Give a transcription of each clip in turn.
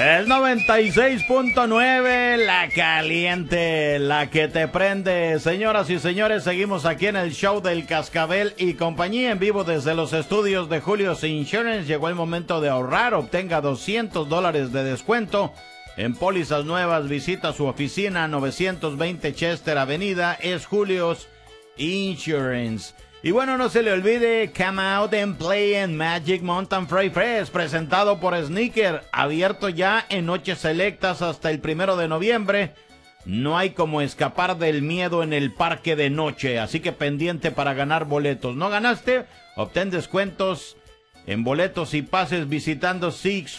El 96.9, la caliente, la que te prende. Señoras y señores, seguimos aquí en el show del Cascabel y compañía en vivo desde los estudios de Julio's Insurance. Llegó el momento de ahorrar. Obtenga $200 de descuento en pólizas nuevas. Visita su oficina 920 Chester Avenida. Es Julio's Insurance. Y bueno, no se le olvide, Come Out and Play en Magic Mountain Freight Fest, presentado por Sneaker, abierto ya en noches selectas hasta el 1 de noviembre. No hay como escapar del miedo en el parque de noche, así que pendiente para ganar boletos. ¿No ganaste? Obtén descuentos en boletos y pases visitando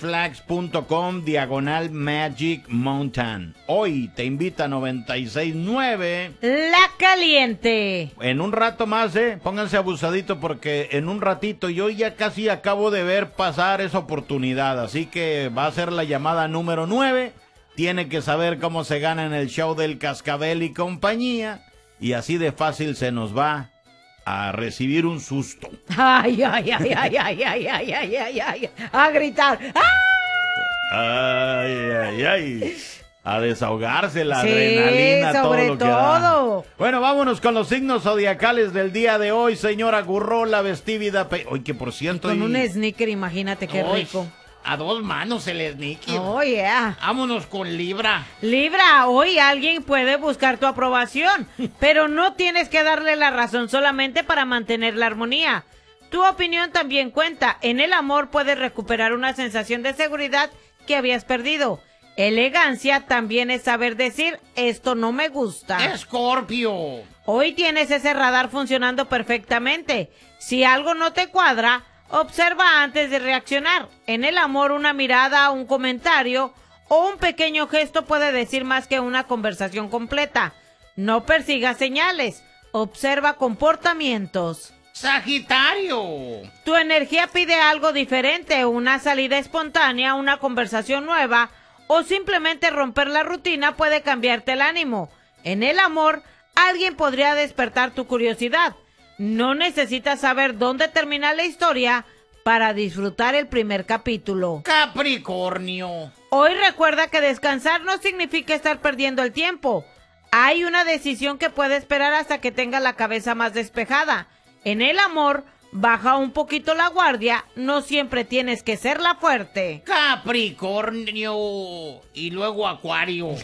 sixflags.com/Magic Mountain. Hoy te invita 96.9. La caliente. En un rato más, pónganse abusadito porque en un ratito yo ya casi acabo de ver pasar esa oportunidad. Así que va a ser la llamada número 9. Tiene que saber cómo se gana en el show del Cascabel y compañía. Y así de fácil se nos va a recibir un susto. Ay, ay, ay, ay, ay, ay, ay, ay, ay, ay, a gritar. Ay, ay, ay. A desahogarse la Sí, adrenalina, sobre todo lo que da. todo. Bueno, vámonos con los signos zodiacales del día de hoy, señora Gurrola, vestívida. Hoy que por cierto. Con un sneaker, imagínate qué rico. A dos manos el sneaker. Oh, yeah. Vámonos con Libra. Libra, hoy alguien puede buscar tu aprobación, pero no tienes que darle la razón solamente para mantener la armonía. Tu opinión también cuenta. En el amor puedes recuperar una sensación de seguridad que habías perdido. Elegancia también es saber decir, esto no me gusta. Escorpio. Hoy tienes ese radar funcionando perfectamente. Si algo no te cuadra, observa antes de reaccionar. En el amor, una mirada, un comentario o un pequeño gesto puede decir más que una conversación completa. No persigas señales, observa comportamientos. Sagitario. Tu energía pide algo diferente, una salida espontánea, una conversación nueva o simplemente romper la rutina puede cambiarte el ánimo. En el amor, alguien podría despertar tu curiosidad. No necesitas saber dónde termina la historia para disfrutar el primer capítulo. Capricornio. Hoy recuerda que descansar no significa estar perdiendo el tiempo. Hay una decisión que puede esperar hasta que tenga la cabeza más despejada. En el amor, baja un poquito la guardia, no siempre tienes que ser la fuerte. Capricornio. Y luego Acuario.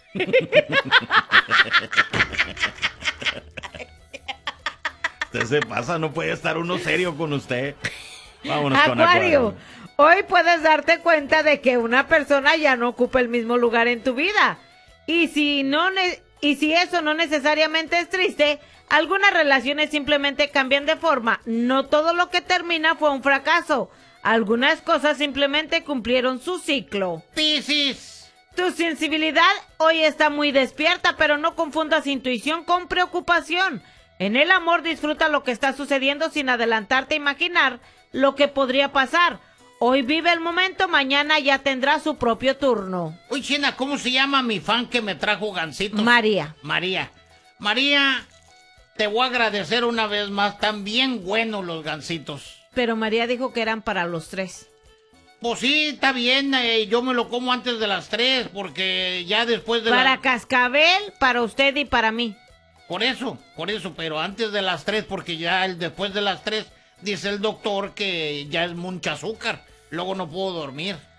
Usted se pasa, no puede estar uno serio con usted. Vámonos con Acuario, Acuario. hoy puedes darte cuenta de que una persona ya no ocupa el mismo lugar en tu vida. Y si eso no necesariamente es triste, algunas relaciones simplemente cambian de forma. No todo lo que termina fue un fracaso. Algunas cosas simplemente cumplieron su ciclo. Piscis. Tu sensibilidad hoy está muy despierta, pero no confundas intuición con preocupación. En el amor disfruta lo que está sucediendo sin adelantarte a imaginar lo que podría pasar. Hoy vive el momento, mañana ya tendrá su propio turno. Uy, China, ¿cómo se llama mi fan que me trajo gancitos? María. María, te voy a agradecer una vez más. Están bien buenos los gancitos. Pero María dijo que eran para los 3. Pues sí, está bien. Yo me lo como antes de las 3 porque ya después de Para Cascabel, para usted y para mí. Por eso, pero antes de las 3 porque ya después de las 3 dice el doctor que ya es mucha azúcar. Luego no puedo dormir.